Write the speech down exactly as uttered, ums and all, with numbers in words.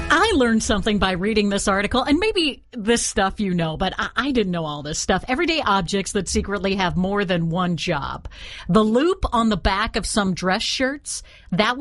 I learned something by reading this article, and maybe this stuff you know, but I, I didn't know all this stuff. Everyday objects that secretly have more than one job. The loop on the back of some dress shirts, that